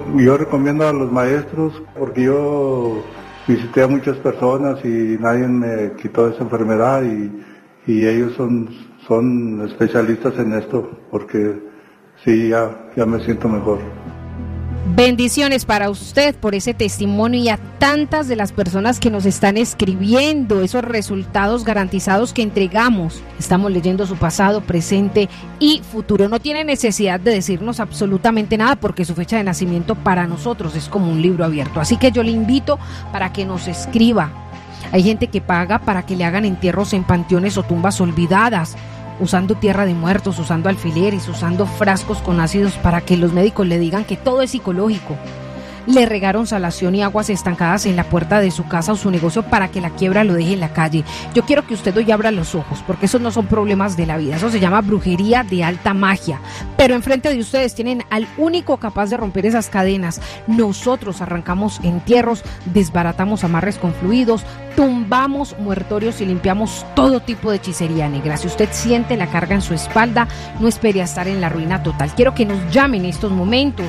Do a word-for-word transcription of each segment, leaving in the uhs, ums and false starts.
Yo recomiendo a los maestros porque yo visité a muchas personas y nadie me quitó esa enfermedad y, y ellos son, son especialistas en esto porque sí, ya, ya me siento mejor. Bendiciones para usted por ese testimonio y a tantas de las personas que nos están escribiendo esos resultados garantizados que entregamos. Estamos leyendo su pasado, presente y futuro. No tiene necesidad de decirnos absolutamente nada porque su fecha de nacimiento para nosotros es como un libro abierto. Así que yo le invito para que nos escriba. Hay gente que paga para que le hagan entierros en panteones o tumbas olvidadas, usando tierra de muertos, usando alfileres, usando frascos con ácidos para que los médicos le digan que todo es psicológico. Le regaron salación y aguas estancadas en la puerta de su casa o su negocio para que la quiebra lo deje en la calle. Yo quiero que usted hoy abra los ojos, porque esos no son problemas de la vida, eso se llama brujería de alta magia. Pero enfrente de ustedes tienen al único capaz de romper esas cadenas. Nosotros arrancamos entierros, desbaratamos amarres con fluidos, tumbamos muertorios y limpiamos todo tipo de hechicería negra. Si usted siente la carga en su espalda, no espere a estar en la ruina total. Quiero que nos llamen en estos momentos.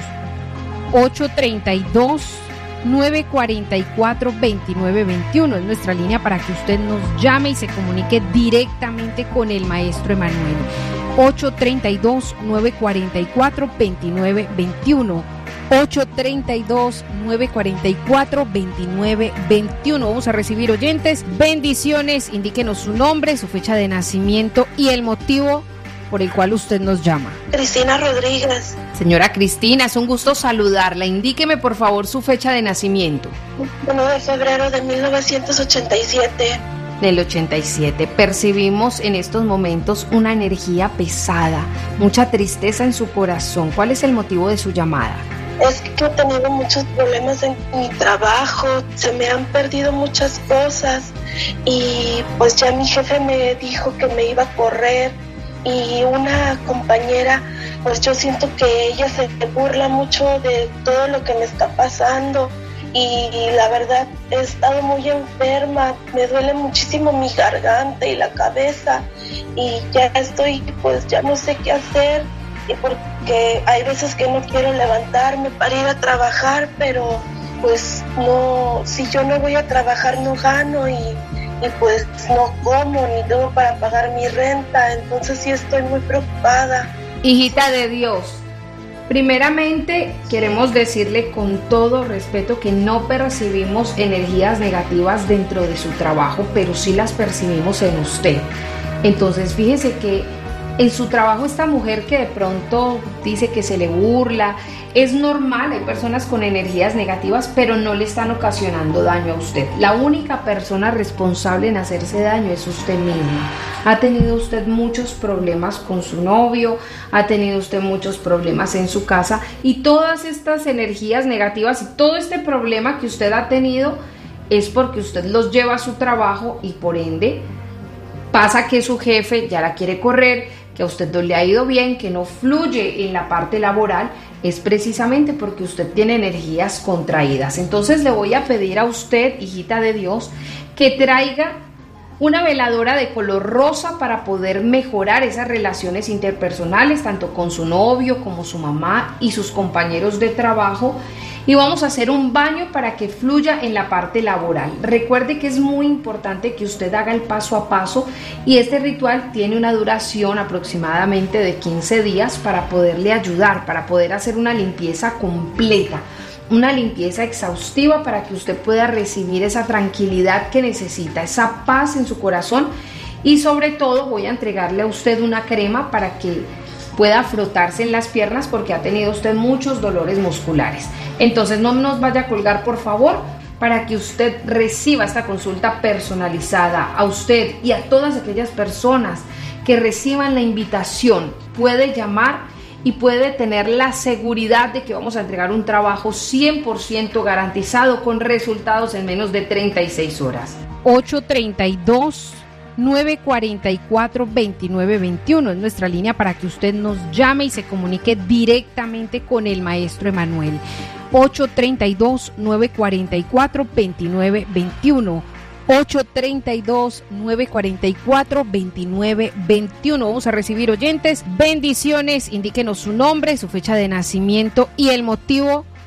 ocho tres dos, nueve cuatro cuatro, dos nueve dos uno es nuestra línea para que usted nos llame y se comunique directamente con el maestro Emanuel. ocho tres dos, nueve cuatro cuatro, dos nueve dos uno ocho tres dos, nueve cuatro cuatro, dos nueve dos uno. Vamos a recibir oyentes. Bendiciones, indíquenos su nombre, su fecha de nacimiento y el motivo por el cual usted nos llama. Cristina Rodríguez. Señora Cristina, es un gusto saludarla. Indíqueme por favor su fecha de nacimiento. uno de febrero de mil novecientos ochenta y siete. Del ochenta y siete. Percibimos en estos momentos una energía pesada, mucha tristeza en su corazón. ¿Cuál es el motivo de su llamada? Es que he tenido muchos problemas en mi trabajo, se me han perdido muchas cosas y pues ya mi jefe me dijo que me iba a correr. Y una compañera, pues yo siento que ella se burla mucho de todo lo que me está pasando y la verdad he estado muy enferma, me duele muchísimo mi garganta y la cabeza y ya estoy, pues ya no sé qué hacer y porque hay veces que no quiero levantarme para ir a trabajar, pero pues no, si yo no voy a trabajar no gano y y pues no como ni tengo para pagar mi renta, entonces sí estoy muy preocupada. Hijita de Dios, primeramente queremos decirle con todo respeto que no percibimos energías negativas dentro de su trabajo, pero sí las percibimos en usted. Entonces fíjese que en su trabajo esta mujer que de pronto dice que se le burla, es normal, hay personas con energías negativas, pero no le están ocasionando daño a usted. La única persona responsable en hacerse daño es usted misma. Ha tenido usted muchos problemas con su novio, ha tenido usted muchos problemas en su casa y todas estas energías negativas y todo este problema que usted ha tenido es porque usted los lleva a su trabajo y por ende pasa que su jefe ya la quiere correr, que a usted no le ha ido bien, que no fluye en la parte laboral, es precisamente porque usted tiene energías contraídas. Entonces le voy a pedir a usted, hijita de Dios, que traiga una veladora de color rosa para poder mejorar esas relaciones interpersonales, tanto con su novio como su mamá y sus compañeros de trabajo. Y vamos a hacer un baño para que fluya en la parte laboral. Recuerde que es muy importante que usted haga el paso a paso y este ritual tiene una duración aproximadamente de quince días para poderle ayudar, para poder hacer una limpieza completa, una limpieza exhaustiva para que usted pueda recibir esa tranquilidad que necesita, esa paz en su corazón y sobre todo voy a entregarle a usted una crema para que pueda frotarse en las piernas porque ha tenido usted muchos dolores musculares. Entonces no nos vaya a colgar por favor para que usted reciba esta consulta personalizada a usted y a todas aquellas personas que reciban la invitación. Puede llamar y puede tener la seguridad de que vamos a entregar un trabajo cien por ciento garantizado con resultados en menos de treinta y seis horas. ocho tres dos, nueve cuatro cuatro, dos nueve dos uno es nuestra línea para que usted nos llame y se comunique directamente con el maestro Emanuel. ocho tres dos, nueve cuatro cuatro, dos nueve dos uno ocho tres dos, nueve cuatro cuatro, dos nueve dos uno. Vamos a recibir oyentes. Bendiciones, indíquenos su nombre, su fecha de nacimiento y el motivo